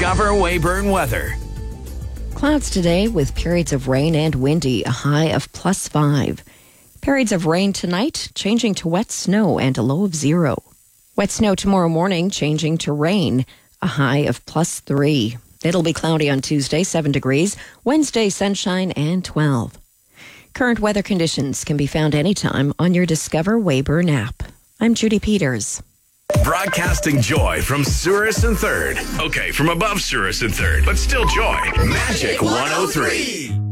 Discover Weyburn weather. Clouds today with periods of rain and windy, a high of +5. Periods of rain tonight, changing to wet snow and a low of 0. Wet snow tomorrow morning, changing to rain, a high of +3. It'll be cloudy on Tuesday, 7 degrees. Wednesday, sunshine and 12. Current weather conditions can be found anytime on your Discover Weyburn app. I'm Judy Peters. Broadcasting joy from Souris and 3rd. Okay, from above Souris and 3rd, but still joy. Magic 103.